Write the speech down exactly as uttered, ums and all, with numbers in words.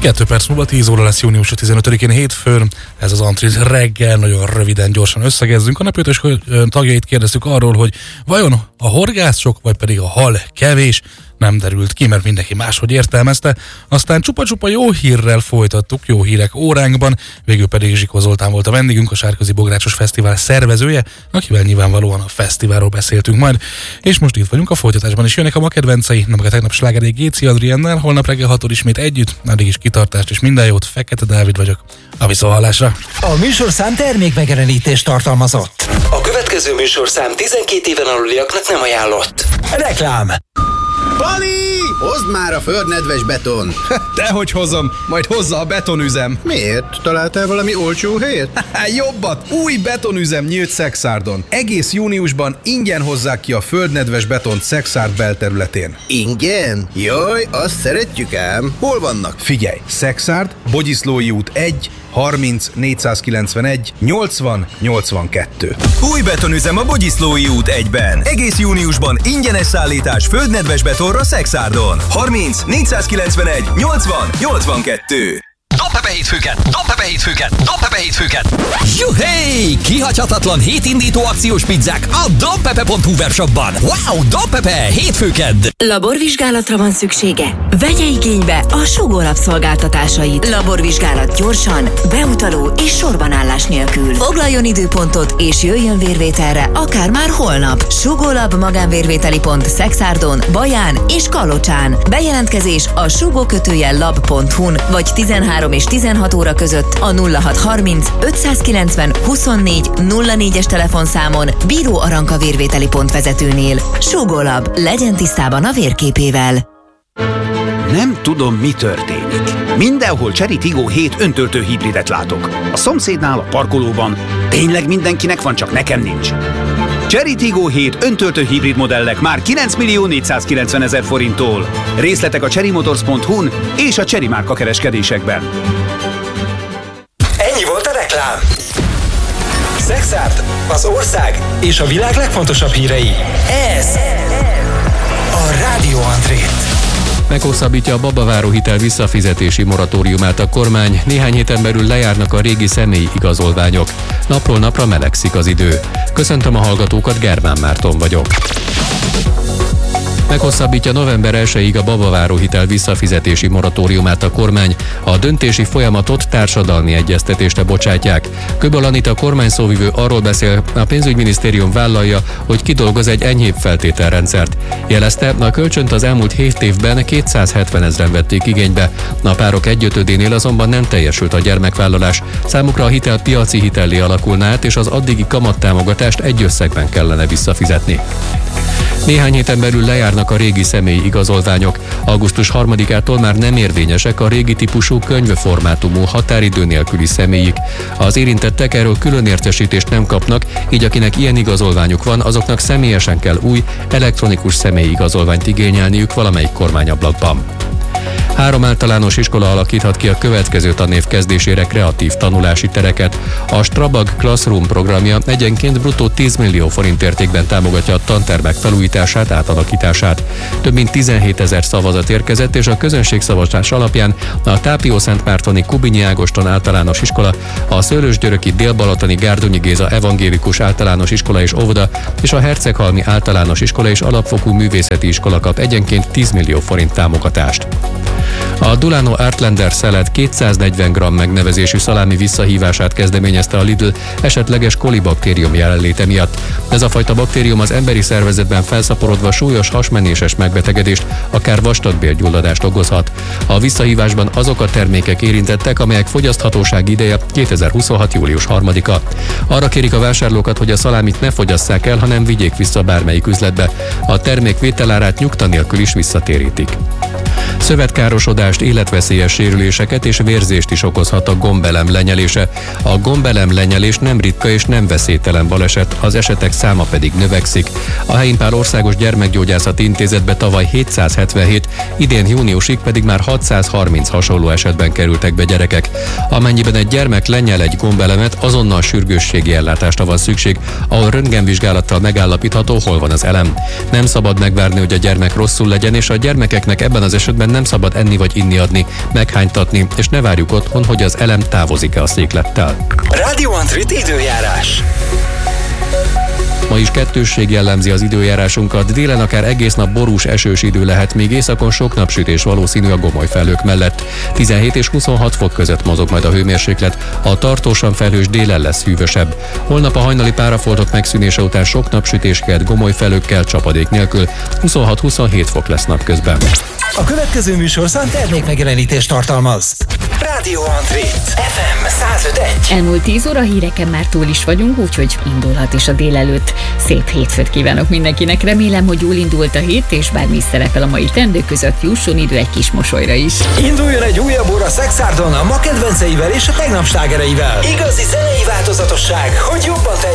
Kettő perc múlva tíz óra lesz június tizenötödikén hétfőn. Ez az Antrit reggel, nagyon röviden, gyorsan összegezzünk. A napjötés tagjait kérdeztük arról, hogy vajon a horgász sok, vagy pedig a hal kevés. Nem derült ki, mert mindenki máshogy értelmezte. Aztán csupa-csupa jó hírrel folytattuk, jó hírek óránkban. Végül pedig Zsikó Zoltán volt a vendégünk, a Sárközi Bográcsos Fesztivál szervezője, akivel nyilvánvalóan a fesztiválról beszéltünk majd. És most itt vagyunk, a folytatásban is jönnek a ma kedvencei, nem a tegnap slágeré Géci Adriennel, holnap reggel hatod ismét együtt, addig is kitartást és minden jót. Fekete Dávid vagyok. A viszonthallásra. A műsorszám termék megjelenítést tartalmazott. A következő műsorszám tizenkét éven aluliaknak nem ajánlott. Reklám. Pali! Hozd már a földnedves beton! Dehogy hozom, majd hozza a betonüzem. Miért? Találtál valami olcsó helyet? Jobbat! Új betonüzem nyílt Szexárdon. Egész júniusban ingyen hozzák ki a földnedves betont Szexárd belterületén. Ingyen? Jaj, azt szeretjük ám. Hol vannak? Figyelj! Szexárd, Bogyiszlói út egy, harminc, négyszázkilencvenegy, nyolcvan, nyolcvankettő. Új betonüzem a Bogyiszlói út egyben. Egész júniusban ingyenes szállítás földnedves betonra Szexárdon. harminc, négyszázkilencvenegy, nyolcvan, nyolcvankettő. Dobd be hétfőket! Dobd be hétfőket! Dobd be hétfőket! Juhé! Kihagyhatatlan hétindító akciós pizzák a dobpepe pont hu webshopban. Wow! Dobpepe! Hétfőked! Laborvizsgálatra van szüksége? Vegye igénybe a Sugólab szolgáltatásait. Laborvizsgálat gyorsan, beutaló és sorbanállás nélkül. Foglaljon időpontot és jöjjön vérvételre akár már holnap. Sugólab magánvérvételi pont Szexárdon, Baján és Kalocsán. Bejelentkezés a sugókötőjel lab pont hu-n vagy tizenhárom és tizenhat óra között a nulla hat harminc ötszázkilencven huszonnégy nulla négyes telefonszámon Bíró Aranka vérvételi pont vezetőnél. Sugólab, legyen tisztában a vérképével. Nem tudom, mi történik. Mindenhol Chery Tiggo hét öntöltő hibridet látok. A szomszédnál, a parkolóban. Tényleg mindenkinek van, csak nekem nincs. Chery Tiggo hét öntöltő hibrid modellek már kilenc millió négyszázkilencvenezer forinttól. Részletek a chery motors pont hu-n és a Chery márka kereskedésekben. Ennyi volt a reklám. Szexárd, az ország és a világ legfontosabb hírei. Ez a Rádió Antrit. Meghosszabbítja a babaváró hitel visszafizetési moratóriumát a kormány, néhány héten belül lejárnak a régi személyi igazolványok. Napról napra melegszik az idő. Köszöntöm a hallgatókat, Germán Márton vagyok. Meghosszabbítja november elsejéig a babaváró hitel visszafizetési moratóriumát a kormány. A döntési folyamatot társadalmi egyeztetésre bocsátják. Köböl Anita kormányszóvivő arról beszél, a pénzügyminisztérium vállalja, hogy kidolgoz egy enyhébb feltételrendszert. Jelezte, a kölcsönt az elmúlt hét évben kétszázhetven ezren vették igénybe. A párok egyötödénél azonban nem teljesült a gyermekvállalás. Számukra a hitel piaci hitellé alakulna át, és az addigi kamattámogatást egy összegben kellene visszafizetni. Néhány héten belül lejárnak a régi személyi igazolványok. augusztus harmadikától már nem érvényesek a régi típusú könyvformátumú határidő nélküli személyik. Az érintettek erről külön értesítést nem kapnak, így akinek ilyen igazolványuk van, azoknak személyesen kell új elektronikus személyi igazolványt igényelniük valamelyik kormányablakban. Három általános iskola alakíthat ki a következő tanév kezdésére kreatív tanulási tereket. A Strabag Classroom programja egyenként bruttó tíz millió forint értékben támogatja a tantermek felújítását, átalakítását. Több mint tizenhétezer szavazat érkezett, és a közönségszavazás alapján a Tápió-Szentmártoni Kubinyi Ágoston általános iskola, a Szőlősgyöröki Dél-Balatoni Gárdonyi Géza evangélikus általános iskola és óvoda és a Herceghalmi általános iskola és alapfokú művészeti iskola kap egyenként tíz millió forint támogatást. A Dulano Artlander szelet kétszáznegyven gramm megnevezésű szalámi visszahívását kezdeményezte a Lidl esetleges kolibaktérium jelenléte miatt. Ez a fajta baktérium az emberi szervezetben felszaporodva súlyos hasmenéses megbetegedést, akár vastagbélgyulladást okozhat. A visszahívásban azok a termékek érintettek, amelyek fogyaszthatósági ideje kétezer-huszonhat. július harmadika. Arra kérik a vásárlókat, hogy a szalámit ne fogyasszák el, hanem vigyék vissza bármelyik üzletbe. A termék vételárát nyugta nélkül is visszatérítik. Szövetkárosodást, életveszélyes sérüléseket és vérzést is okozhat a gombelem lenyelése. A gombelem lenyelés nem ritka és nem veszélytelen baleset, az esetek száma pedig növekszik. A Helyinpál Országos Gyermekgyógyászati Intézetbe tavaly hétszázhetvenhét, idén júniusig pedig már hatszázharminc hasonló esetben kerültek be gyerekek. Amennyiben egy gyermek lenyel egy gombelemet, azonnal sürgősségi ellátásra van szükség, ahol röntgenvizsgálattal megállapítható, hol van az elem. Nem szabad megvárni, hogy a gyermek rosszul legyen, és a gyermekeknek ebben az esetben nem nem szabad enni vagy inni adni, meghánytatni, és ne várjuk otthon, hogy az elem távozik-e a széklettel. Radio Antrit időjárás. Ma is kettősség jellemzi az időjárásunkat, délen akár egész nap borús, esős idő lehet, míg északon sok napsütés valószínű a gomolyfelhők mellett. tizenhét és huszonhat fok között mozog majd a hőmérséklet, a tartósan felhős délen lesz hűvösebb. Holnap a hajnali párafoltok megszűnése után sok napsütés kelt gomolyfelhőkkel, csapadék nélkül, huszonhat-huszonhét fok lesz napközben. A következő műsorszám termékmegjelenítést tartalmaz. Radio Antrit ef em száz öt egész egy. Elmúlt tíz óra híreken már túl is vagyunk, úgyhogy indulhat is a délelőtt. Szép hétfőt kívánok mindenkinek, remélem, hogy jól indult a hét, és bármi is szerepel a mai teendők között, jusson idő egy kis mosolyra is. Induljon egy újabb óra Szexárdon a ma kedvenceivel és a tegnap slágereivel. Igazi zenei változatosság, hogy jobban